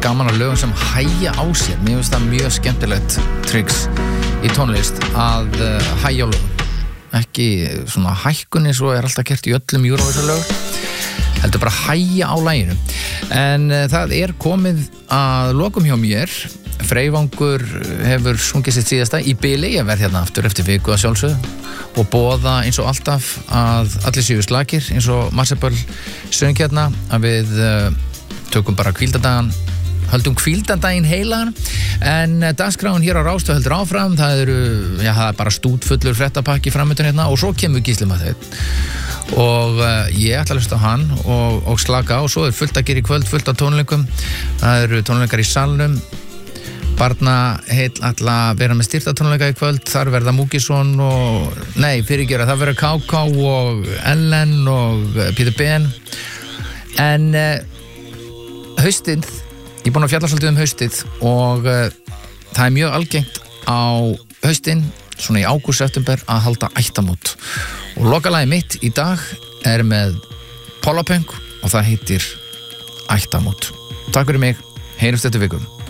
gaman að lögum sem hægja á sér. Mér finnst það mjög skemmtilegt tricks í tónlist að hægja á lögum. Ekki svona hækkun eins og alltaf gert í öllum Eurovision-lög. Heldur bara hægja á laginu. En það komið að lokum hjá mér. Freyvangur hefur sungið sitt síðasta í bili. Ég verð hérna aftur eftir viku að sjálfsögðu og boða eins og alltaf að allir séu slakir eins og Marcel söng hérna að við tökum bara hvíldardagan, höldum hvíldardaginn heilagan en dagskráin hér á Rástvö heldur áfram. Það er bara stútfullur fréttapakki framöndan hérna og svo kemur Gísli Marteinn og ég ætla að hlusta á hann og slaka á og svo fullt að gera í kvöld, fullt af tónleikum. Það eru tónleikar í salnum. Barna heill ætla að vera með styrtatónleika í kvöld. Þar verða Múkisson og það verður KK og Ellen og Peter Ben. En haustið, ég er búin að fjalla svolítið haustið og það er mjög algengt á haustin, svona í ágúst, september, að halda ættamót. Og lokalagið mitt í dag er með Pollapunk og það heitir Ættamót. Takk fyrir mig, heyrumst þetta vikum.